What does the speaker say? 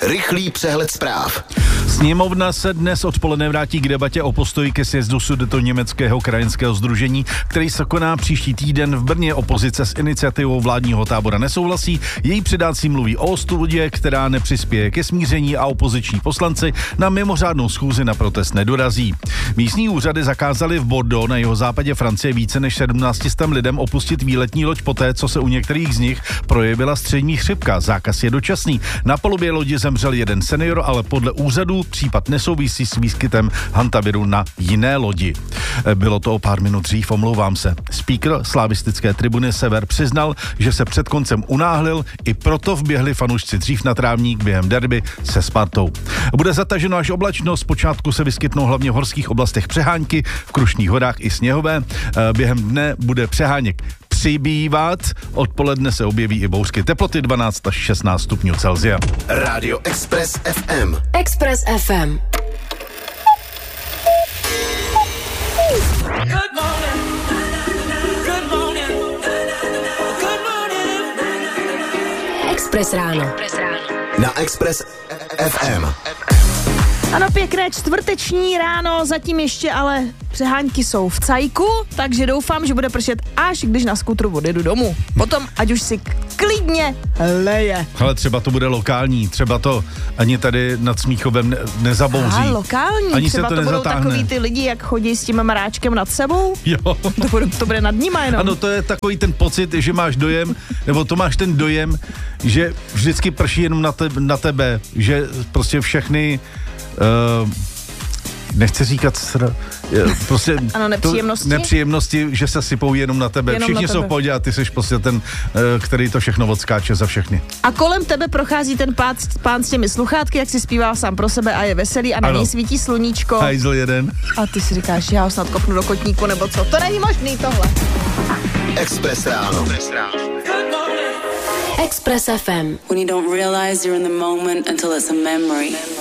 Rychlý přehled zpráv. Sněmovna se dnes odpoledne vrátí k debatě o postoji ke sjezdu Sudetoněmeckého krajanského sdružení, který se koná příští týden v Brně. Opozice s iniciativou vládního tábora nesouhlasí. Její předáci mluví o ostudě, která nepřispěje ke smíření, a opoziční poslanci na mimořádnou schůzi na protest nedorazí. Místní úřady zakázaly v Bordeaux na jihozápadě Francie více než 1700 lidem opustit výletní loď poté, co se u některých z nich projevila střední chřipka. Zákaz je dočasný. Na palubě lodi zemřel jeden senior, ale podle úřadů případ nesouvisí s výskytem hantaviru na jiné lodi. Bylo to o pár minut dřív, omlouvám se. Speaker slavistické tribuny Sever přiznal, že se před koncem unáhlil, i proto vběhli fanoušci dřív na trávník během derby se Spartou. Bude zataženo až oblačno, zpočátku se vyskytnou hlavně v horských oblastech přehánky, v Krušných horách i sněhové. Během dne bude přeháněk přibývat, odpoledne se objeví i bouřky, teploty 12 až 16 stupňů Celsia. Radio Express FM. Express FM. Express ráno. Na Express FM. Ano, pěkné čtvrteční ráno, zatím ještě ale přehánky jsou v cajku, takže doufám, že bude pršet, až když na skútru odjedu domů. Potom, ať už si klidně leje. Ale třeba to bude lokální, třeba to ani tady nad Smíchovem nezabouří. Lokální, ani třeba se to budou nezatáhne. takový ty lidi, jak chodí s tím mráčkem nad sebou. Jo. To bude nad nima jenom. Ano, to je takový ten pocit, že máš dojem, nebo to máš ten dojem, že vždycky prší jenom na tebe, že prostě všechny nechci říkat prostě ano, nepříjemnosti, že se sypou jenom na tebe. Jenom Všichni na jsou v tebe. pohodě a ty jsi prostě ten, který to všechno odskáče za všechny. A kolem tebe prochází ten pán s těmi sluchátky, jak si zpívá sám pro sebe a je veselý a na něj svítí sluníčko. Hajzl jeden. A ty si říkáš, já ho snad kopnu do kotníku nebo co. To není možný tohle. Express ráno. Express FM. When you don't realize you're in the moment until it's a memory.